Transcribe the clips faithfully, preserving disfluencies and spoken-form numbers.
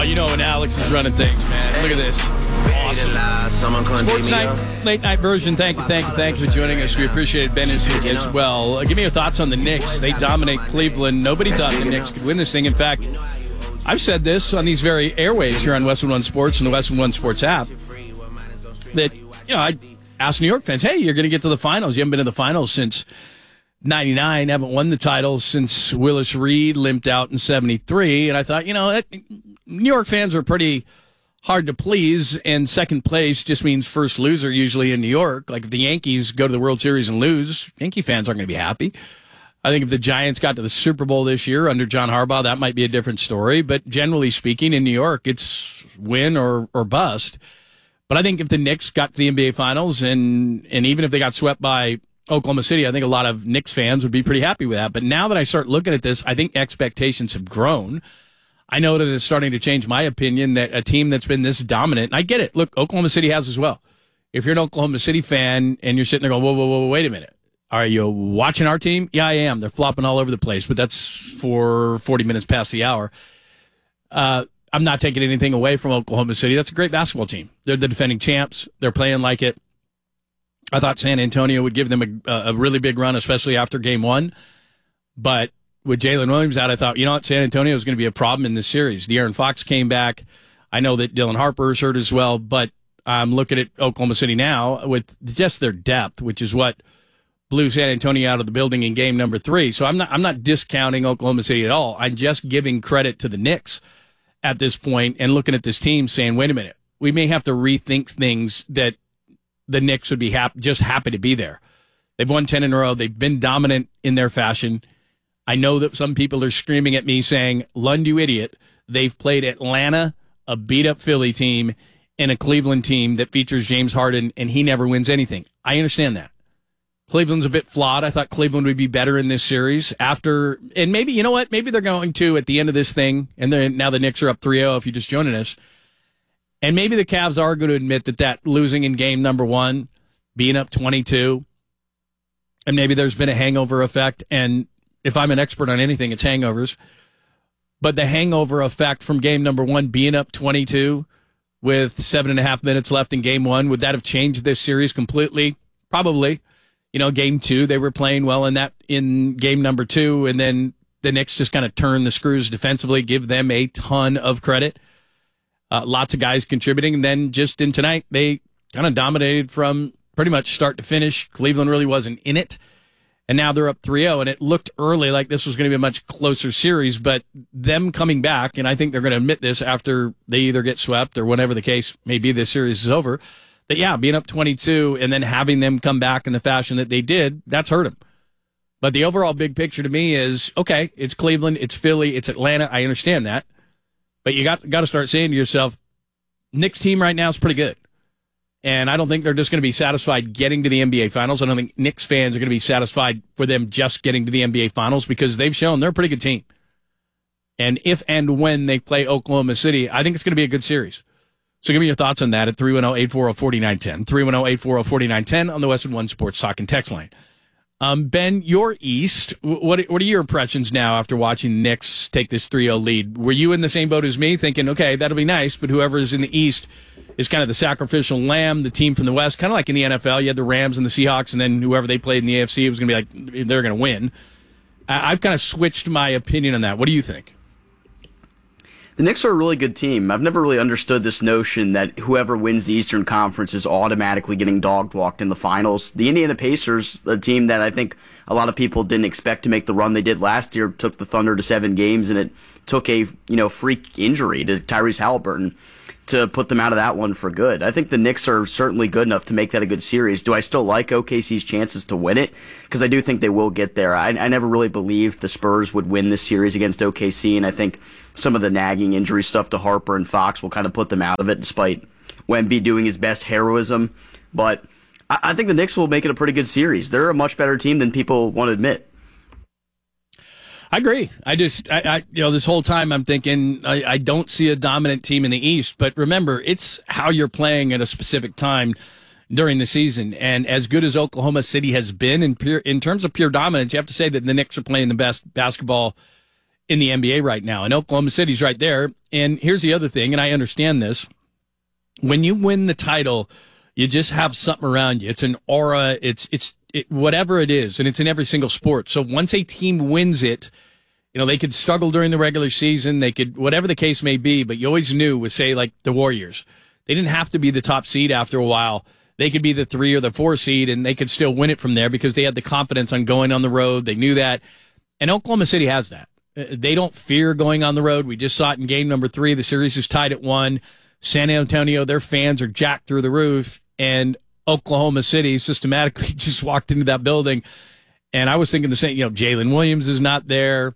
you know when Alex is running things, man. Look at this. Awesome. Sports Night, late night version. Thank you, thank you, thank you for joining us. We appreciate it, Ben, as, as well. Uh, give me your thoughts on the Knicks. They dominate Cleveland. Nobody thought the Knicks could win this thing. In fact, I've said this on these very airwaves here on Westwood One Sports and the Westwood One Sports app that, you know, I asked New York fans, hey, you're going to get to the finals. You haven't been to the finals since ninety-nine, haven't won the title since Willis Reed limped out in seventy-three. And I thought, you know, it, New York fans are pretty hard to please, and second place just means first loser usually in New York. Like if the Yankees go to the World Series and lose, Yankee fans aren't going to be happy. I think if the Giants got to the Super Bowl this year under John Harbaugh, that might be a different story. But generally speaking, in New York, it's win or, or bust. But I think if the Knicks got to the N B A Finals, and, and even if they got swept by Oklahoma City, I think a lot of Knicks fans would be pretty happy with that. But now that I start looking at this, I think expectations have grown. I know that it's starting to change my opinion that a team that's been this dominant, and I get it. Look, Oklahoma City has as well. If you're an Oklahoma City fan and you're sitting there going, whoa, whoa, whoa, wait a minute. Are you watching our team? Yeah, I am. They're flopping all over the place, but that's for forty minutes past the hour. Uh, I'm not taking anything away from Oklahoma City. That's a great basketball team. They're the defending champs. They're playing like it. I thought San Antonio would give them a, a really big run, especially after game one. But with Jalen Williams out, I thought, you know what, San Antonio is going to be a problem in this series. De'Aaron Fox came back. I know that Dylan Harper is hurt as well, but I'm looking at Oklahoma City now with just their depth, which is what blew San Antonio out of the building in game number three. So I'm not I'm not discounting Oklahoma City at all. I'm just giving credit to the Knicks at this point and looking at this team saying, wait a minute, we may have to rethink things that the Knicks would be happy, just happy to be there. They've won ten in a row. They've been dominant in their fashion. I know that some people are screaming at me saying, Lund, you idiot. They've played Atlanta, a beat-up Philly team, and a Cleveland team that features James Harden, and he never wins anything. I understand that. Cleveland's a bit flawed. I thought Cleveland would be better in this series after, and maybe, you know what, maybe they're going to at the end of this thing, and then now the Knicks are up three oh if you're just joining us, and maybe the Cavs are going to admit that that losing in game number one, being up twenty-two, and maybe there's been a hangover effect, and if I'm an expert on anything, it's hangovers, but the hangover effect from game number one being up twenty-two with seven and a half minutes left in game one, would that have changed this series completely? Probably. You know, game two, they were playing well in that in game number two, and then the Knicks just kind of turned the screws defensively, give them a ton of credit. Uh, lots of guys contributing, and then just in tonight, they kind of dominated from pretty much start to finish. Cleveland really wasn't in it, and now they're up three oh, and it looked early like this was going to be a much closer series, but them coming back, and I think they're going to admit this after they either get swept or whatever the case may be, this series is over, that, yeah, being up twenty-two and then having them come back in the fashion that they did, that's hurt them. But the overall big picture to me is, okay, it's Cleveland, it's Philly, it's Atlanta. I understand that. But you got, got to start saying to yourself, Knicks team right now is pretty good. And I don't think they're just going to be satisfied getting to the N B A Finals. I don't think Knicks fans are going to be satisfied for them just getting to the N B A Finals because they've shown they're a pretty good team. And if and when they play Oklahoma City, I think it's going to be a good series. So give me your thoughts on that at three one zero, eight four zero, four nine one zero. three one zero, eight four zero, four nine one zero on the Westwood One Sports Talk and Text line. Um, Ben, you're East. What what are your impressions now after watching the Knicks take this three oh lead? Were you in the same boat as me thinking, okay, that'll be nice, but whoever is in the East is kind of the sacrificial lamb, the team from the West, kind of like in the N F L. You had the Rams and the Seahawks, and then whoever they played in the A F C, it was going to be like they're going to win. I've kind of switched my opinion on that. What do you think? The Knicks are a really good team. I've never really understood this notion that whoever wins the Eastern Conference is automatically getting dog-walked in the finals. The Indiana Pacers, a team that I think a lot of people didn't expect to make the run they did last year, took the Thunder to seven games, and it took a you know freak injury to Tyrese Halliburton to put them out of that one for good. I think the Knicks are certainly good enough to make that a good series. Do I still like O K C's chances to win it? Because I do think they will get there. I, I never really believed the Spurs would win this series against O K C, and I think some of the nagging injury stuff to Harper and Fox will kind of put them out of it, despite Wemby doing his best heroism. But I, I think the Knicks will make it a pretty good series. They're a much better team than people want to admit. I agree. I just, I, I, you know, this whole time I'm thinking I, I don't see a dominant team in the East. But remember, it's how you're playing at a specific time during the season. And as good as Oklahoma City has been in pure, in terms of pure dominance, you have to say that the Knicks are playing the best basketball in the N B A right now. And Oklahoma City's right there. And here's the other thing, and I understand this. When you win the title, you just have something around you. It's an aura. It's it's it, whatever it is, and it's in every single sport. So once a team wins it, you know, they could struggle during the regular season. They could, whatever the case may be, but you always knew with, say, like the Warriors. They didn't have to be the top seed after a while. They could be the three or the four seed, and they could still win it from there because they had the confidence on going on the road. They knew that. And Oklahoma City has that. They don't fear going on the road. We just saw it in game number three. The series is tied at one. San Antonio, their fans are jacked through the roof, and Oklahoma City systematically just walked into that building. And I was thinking the same, you know, Jalen Williams is not there.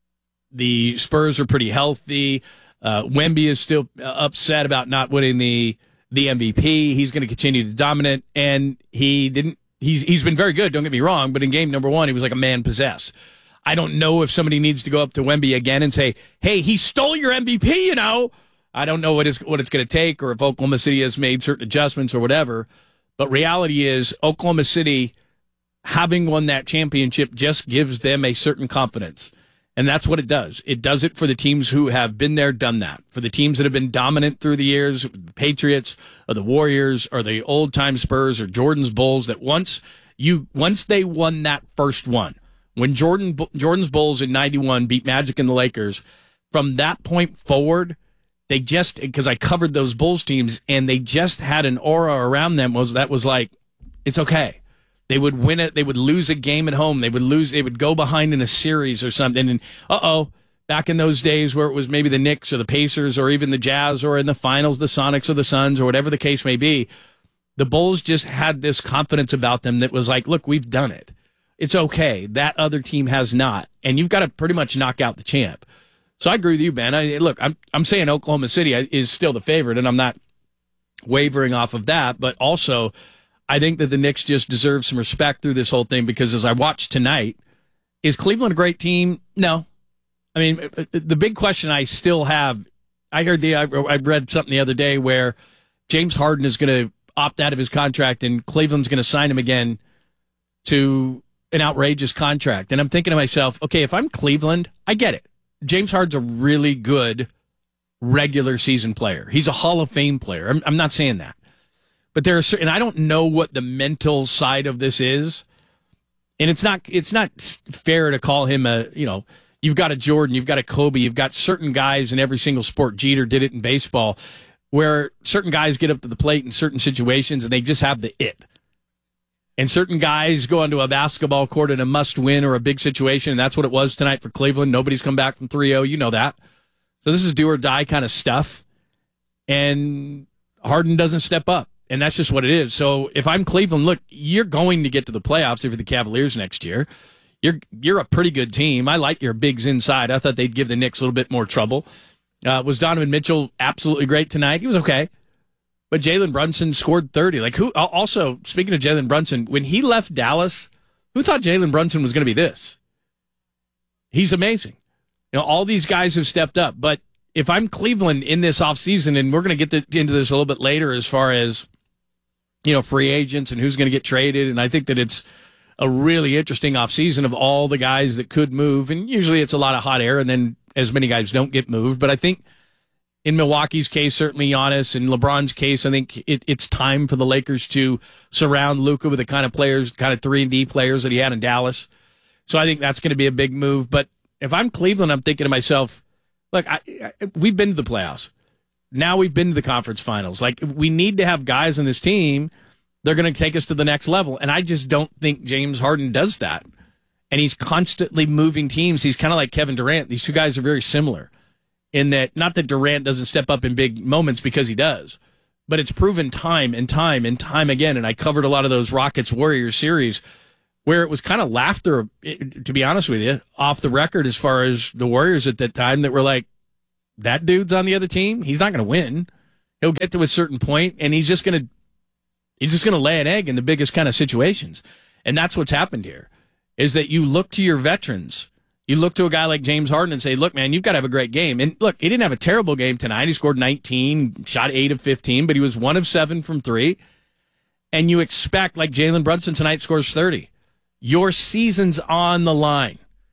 The Spurs are pretty healthy. Uh, Wemby is still upset about not winning the the M V P. He's going to continue to dominate, and he didn't. He's he's been very good. Don't get me wrong, but in game number one, he was like a man possessed. I don't know if somebody needs to go up to Wemby again and say, "Hey, he stole your M V P," you know. I don't know what is what it's going to take, or if Oklahoma City has made certain adjustments or whatever. But reality is, Oklahoma City, having won that championship, just gives them a certain confidence. And that's what it does. It does it for the teams who have been there, done that. For the teams that have been dominant through the years, the Patriots or the Warriors or the old-time Spurs or Jordan's Bulls, that once you once they won that first one, when Jordan Jordan's Bulls in ninety-one beat Magic and the Lakers, from that point forward, they just, because I covered those Bulls teams, and they just had an aura around them was that was like, it's okay. They would win it. They would lose a game at home. They would lose. They would go behind in a series or something. And uh-oh, back in those days where it was maybe the Knicks or the Pacers or even the Jazz or in the finals, the Sonics or the Suns or whatever the case may be, the Bulls just had this confidence about them that was like, look, we've done it. It's okay. That other team has not. And you've got to pretty much knock out the champ. So I agree with you, Ben. I, look, I'm I'm saying Oklahoma City is still the favorite, and I'm not wavering off of that. But also, I think that the Knicks just deserve some respect through this whole thing because as I watched tonight, is Cleveland a great team? No. I mean, the big question I still have, I heard the, I, I read something the other day where James Harden is going to opt out of his contract and Cleveland's going to sign him again to an outrageous contract. And I'm thinking to myself, okay, if I'm Cleveland, I get it. James Harden's a really good regular season player. He's a Hall of Fame player. I'm, I'm not saying that. But there are certain, and I don't know what the mental side of this is. And it's not it's not fair to call him a, you know, you've got a Jordan, you've got a Kobe, you've got certain guys in every single sport. Jeter did it in baseball, where certain guys get up to the plate in certain situations and they just have the it. And certain guys go onto a basketball court in a must-win or a big situation, and that's what it was tonight for Cleveland. Nobody's come back from three oh. You know that. So this is do-or-die kind of stuff. And Harden doesn't step up, and that's just what it is. So if I'm Cleveland, look, you're going to get to the playoffs if you're the Cavaliers next year. You're you're a pretty good team. I like your bigs inside. I thought they'd give the Knicks a little bit more trouble. Uh, was Donovan Mitchell absolutely great tonight? He was okay. But Jalen Brunson scored thirty. Like who? Also, speaking of Jalen Brunson, when he left Dallas, who thought Jalen Brunson was going to be this? He's amazing. You know, all these guys have stepped up. But if I'm Cleveland in this offseason, and we're going to get the, into this a little bit later as far as, you know, free agents and who's going to get traded, and I think that it's a really interesting offseason of all the guys that could move, and usually it's a lot of hot air, and then as many guys don't get moved. But I think in Milwaukee's case, certainly Giannis. In LeBron's case, I think it, it's time for the Lakers to surround Luka with the kind of players, kind of three and D players that he had in Dallas. So I think that's going to be a big move. But if I'm Cleveland, I'm thinking to myself, look, I, I, we've been to the playoffs. Now we've been to the conference finals. Like, we need to have guys on this team. They're going to take us to the next level. And I just don't think James Harden does that. And he's constantly moving teams. He's kind of like Kevin Durant. These two guys are very similar. In that, not that Durant doesn't step up in big moments because he does, but it's proven time and time and time again. And I covered a lot of those Rockets Warriors series where it was kind of laughter, to be honest with you, off the record as far as the Warriors at that time that were like, that dude's on the other team. He's not going to win. He'll get to a certain point and he's just going to, he's just going to lay an egg in the biggest kind of situations. And that's what's happened here is that you look to your veterans. You look to a guy like James Harden and say, look, man, you've got to have a great game. And look, he didn't have a terrible game tonight. He scored nineteen, shot eight of fifteen, but he was one of seven from three. And you expect, like Jalen Brunson tonight scores thirty. Your season's on the line.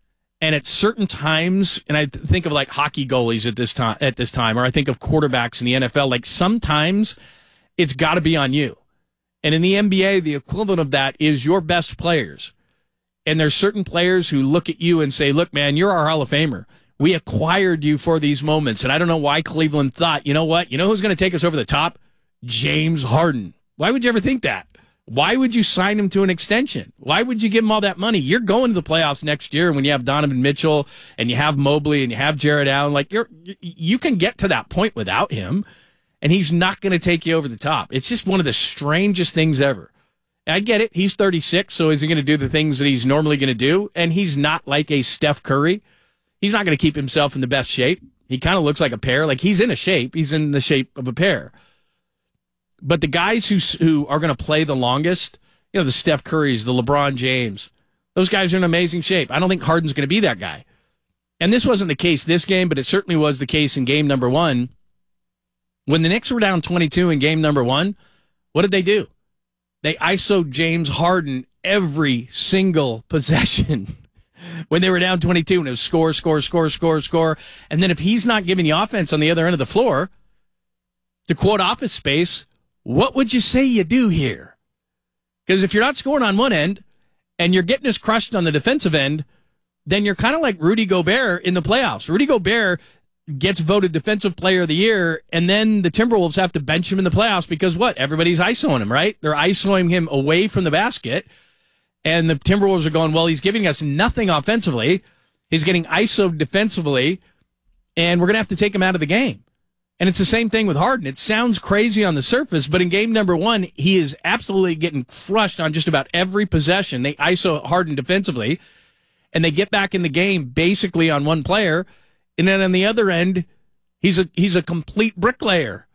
And at certain times, and I think of like hockey goalies at this time, at this time, or I think of quarterbacks in the N F L, like sometimes it's got to be on you. And in the N B A, the equivalent of that is your best players. And there's certain players who look at you and say, look, man, you're our Hall of Famer. We acquired you for these moments. And I don't know why Cleveland thought, you know what? You know who's going to take us over the top? James Harden. Why would you ever think that? Why would you sign him to an extension? Why would you give him all that money? You're going to the playoffs next year when you have Donovan Mitchell and you have Mobley and you have Jared Allen. Like you're, you can get to that point without him, and he's not going to take you over the top. It's just one of the strangest things ever. I get it. He's thirty-six, so is he going to do the things that he's normally going to do? And he's not like a Steph Curry. He's not going to keep himself in the best shape. He kind of looks like a pear. Like he's in a shape. He's in the shape of a pear. But the guys who who are going to play the longest, you know, the Steph Currys, the LeBron James, those guys are in amazing shape. I don't think Harden's going to be that guy. And this wasn't the case this game, but it certainly was the case in game number one. When the Knicks were down twenty-two in game number one, what did they do? They I S O'd James Harden every single possession when they were down twenty-two, and it was score, score, score, score, score. And then if he's not giving you offense on the other end of the floor, to quote Office Space, what would you say you do here? Because if you're not scoring on one end and you're getting us crushed on the defensive end, then you're kind of like Rudy Gobert in the playoffs. Rudy Gobert gets voted Defensive Player of the Year, and then the Timberwolves have to bench him in the playoffs because what? Everybody's ISOing him, right? They're ISOing him away from the basket, and the Timberwolves are going, well, he's giving us nothing offensively. He's getting ISOed defensively, and we're going to have to take him out of the game. And it's the same thing with Harden. It sounds crazy on the surface, but in game number one, he is absolutely getting crushed on just about every possession. They I S O Harden defensively, and they get back in the game basically on one player. And then on the other end, he's a he's a complete bricklayer.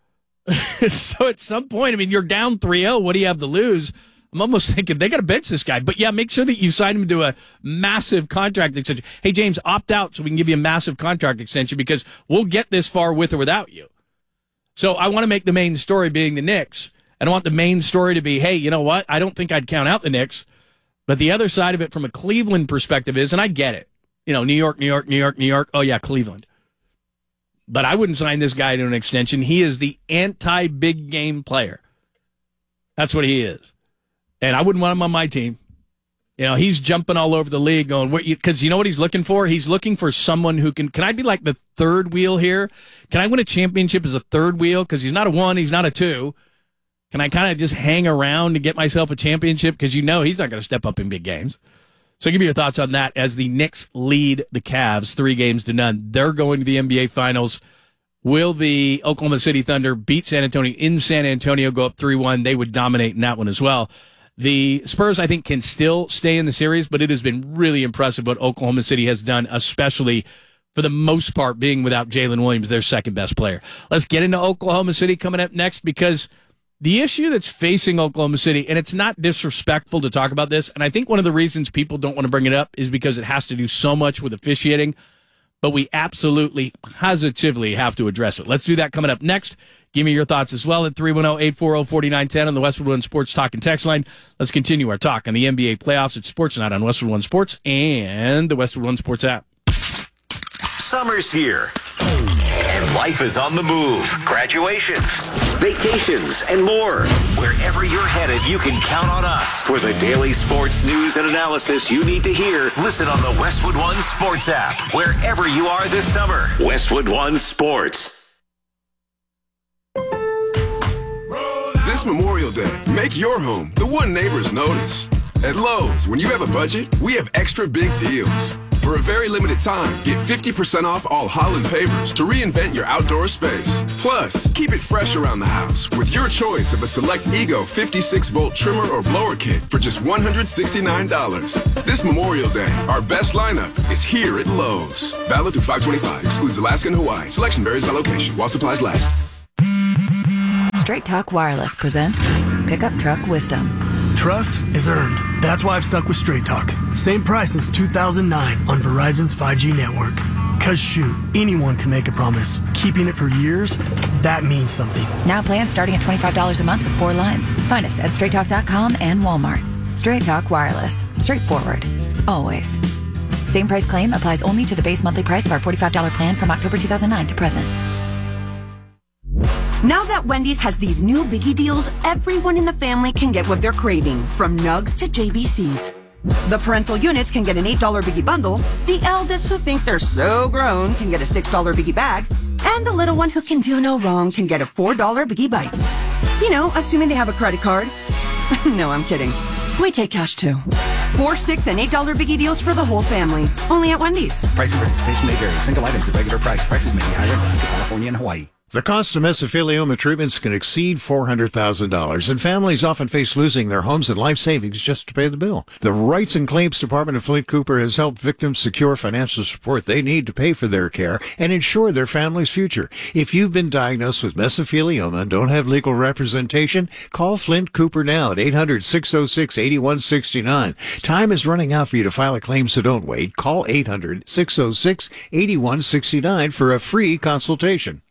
So at some point, I mean, you're down three oh. What do you have to lose? I'm almost thinking they got to bench this guy. But yeah, make sure that you sign him to a massive contract extension. Hey, James, opt out so we can give you a massive contract extension because we'll get this far with or without you. So I want to make the main story being the Knicks. And I want the main story to be, hey, you know what? I don't think I'd count out the Knicks. But the other side of it from a Cleveland perspective is, and I get it, you know, New York, New York, New York, New York. Oh, yeah, Cleveland. But I wouldn't sign this guy to an extension. He is the anti-big game player. That's what he is. And I wouldn't want him on my team. You know, he's jumping all over the league going, because you know what he's looking for? He's looking for someone who can, can I be like the third wheel here? Can I win a championship as a third wheel? Because he's not a one, he's not a two. Can I kind of just hang around to get myself a championship? Because you know he's not going to step up in big games. So give me your thoughts on that as the Knicks lead the Cavs three games to none. They're going to the N B A Finals. Will the Oklahoma City Thunder beat San Antonio in San Antonio, go up three one? They would dominate in that one as well. The Spurs, I think, can still stay in the series, but it has been really impressive what Oklahoma City has done, especially for the most part being without Jalen Williams, their second best player. Let's get into Oklahoma City coming up next, because the issue that's facing Oklahoma City, and it's not disrespectful to talk about this, and I think one of the reasons people don't want to bring it up is because it has to do so much with officiating, but we absolutely, positively have to address it. Let's do that coming up next. Give me your thoughts as well at three one zero, eight four zero, four nine one zero on the Westwood One Sports Talk and Text line. Let's continue our talk on the N B A playoffs at Sports Night on Westwood One Sports and the Westwood One Sports app. Summer's here, and life is on the move. Graduations, vacations, and more. Wherever you're headed, you can count on us for the daily sports news and analysis you need to hear. Listen on the Westwood One Sports app, wherever you are this summer. Westwood One Sports. This Memorial Day, make your home the one neighbors notice. At Lowe's, when you have a budget, we have extra big deals. For a very limited time, get fifty percent off all Holland pavers to reinvent your outdoor space. Plus, keep it fresh around the house with your choice of a select Ego fifty-six volt trimmer or blower kit for just one hundred sixty-nine dollars. This Memorial Day, our best lineup is here at Lowe's. Valid through five twenty-five. Excludes Alaska and Hawaii. Selection varies by location while supplies last. Straight Talk Wireless presents Pickup Truck Wisdom. Trust is earned. That's why I've stuck with Straight Talk. Same price since two thousand nine on Verizon's five G network. Cause shoot, anyone can make a promise. Keeping it for years, that means something. Now plans starting at twenty-five dollars a month with four lines. Find us at straight talk dot com and Walmart. Straight Talk Wireless. Straightforward. Always. Same price claim applies only to the base monthly price of our forty-five dollars plan from October two thousand nine to present. Now that Wendy's has these new biggie deals, everyone in the family can get what they're craving, from nugs to J B Cs. The parental units can get an eight dollars biggie bundle, the eldest who think they're so grown can get a six dollars biggie bag, and the little one who can do no wrong can get a four dollars biggie bites. You know, assuming they have a credit card. No, I'm kidding. We take cash too. Four, six, and eight dollar biggie deals for the whole family. Only at Wendy's. Price and participation may vary. Single items at regular price. Prices may be higher in Alaska, California, and Hawaii. The cost of mesothelioma treatments can exceed four hundred thousand dollars, and families often face losing their homes and life savings just to pay the bill. The Rights and Claims Department of Flint Cooper has helped victims secure financial support they need to pay for their care and ensure their family's future. If you've been diagnosed with mesothelioma and don't have legal representation, call Flint Cooper now at eight hundred, six oh six, eight one six nine. Time is running out for you to file a claim, so don't wait. Call eight hundred, six oh six, eight one six nine for a free consultation.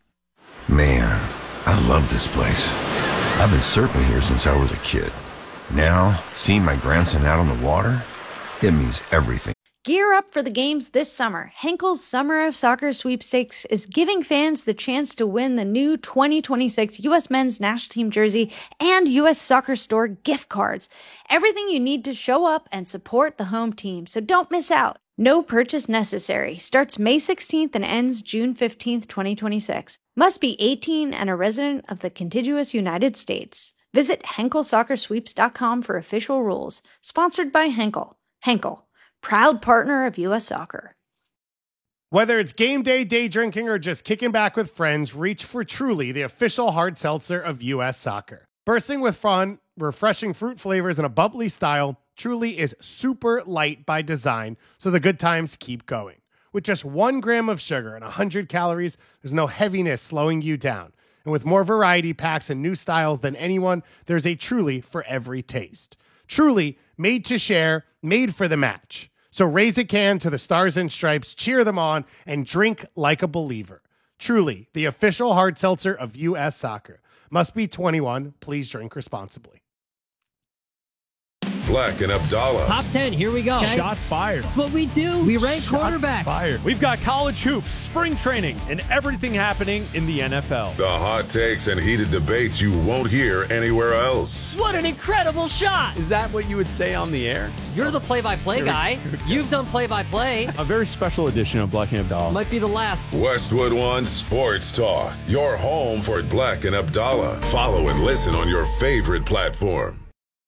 Man, I love this place. I've been surfing here since I was a kid. Now, seeing my grandson out on the water, it means everything. Gear up for the games this summer. Henkel's Summer of Soccer Sweepstakes is giving fans the chance to win the new twenty twenty-six U S Men's National Team jersey and U S Soccer Store gift cards. Everything you need to show up and support the home team, so don't miss out. No purchase necessary. Starts May sixteenth and ends June fifteenth, twenty twenty-six. Must be eighteen and a resident of the contiguous United States. Visit Henkel Soccer Sweeps dot com for official rules. Sponsored by Henkel. Henkel, proud partner of U S Soccer. Whether it's game day, day drinking, or just kicking back with friends, reach for Truly, the official hard seltzer of U S Soccer. Bursting with fun, refreshing fruit flavors, and a bubbly style, Truly is super light by design, so the good times keep going. With just one gram of sugar and one hundred calories, there's no heaviness slowing you down. And with more variety packs and new styles than anyone, there's a Truly for every taste. Truly, made to share, made for the match. So raise a can to the Stars and Stripes, cheer them on, and drink like a believer. Truly, the official hard seltzer of U S Soccer. Must be twenty-one. Please drink responsibly. Black and Abdallah. Top ten, here we go. Okay. Shots fired. That's what we do. We rank Shots quarterbacks. Fired. We've got college hoops, spring training, and everything happening in the N F L. The hot takes and heated debates you won't hear anywhere else. What an incredible shot. Is that what you would say on the air? You're the play-by-play guy. You've done play-by-play. A very special edition of Black and Abdallah. Might be the last. Westwood One Sports Talk. Your home for Black and Abdallah. Follow and listen on your favorite platform.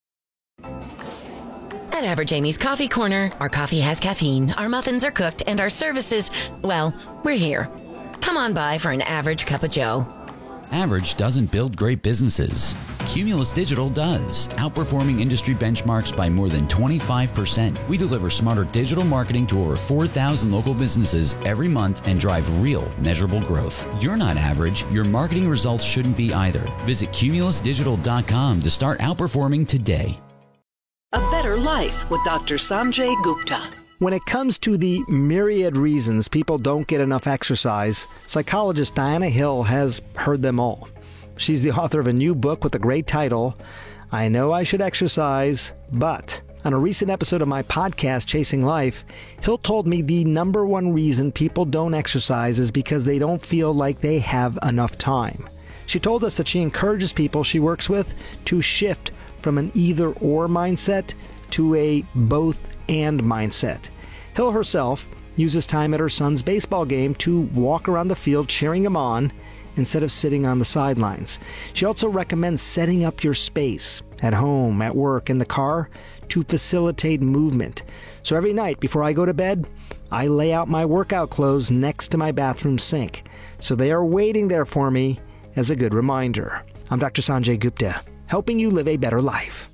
At Average Amy's Coffee Corner, our coffee has caffeine, our muffins are cooked, and our services, well, we're here. Come on by for an average cup of joe. Average doesn't build great businesses. Cumulus Digital does, outperforming industry benchmarks by more than twenty-five percent. We deliver smarter digital marketing to over four thousand local businesses every month and drive real, measurable growth. You're not average. Your marketing results shouldn't be either. Visit cumulus digital dot com to start outperforming today. A Better Life with Doctor Sanjay Gupta. When it comes to the myriad reasons people don't get enough exercise, psychologist Diana Hill has heard them all. She's the author of a new book with a great title, I Know I Should Exercise, But. On a recent episode of my podcast, Chasing Life, Hill told me the number one reason people don't exercise is because they don't feel like they have enough time. She told us that she encourages people she works with to shift from an either-or mindset to a both-and mindset. Hill herself uses time at her son's baseball game to walk around the field cheering him on instead of sitting on the sidelines. She also recommends setting up your space at home, at work, in the car to facilitate movement. So every night before I go to bed, I lay out my workout clothes next to my bathroom sink, so they are waiting there for me as a good reminder. I'm Doctor Sanjay Gupta, helping you live a better life.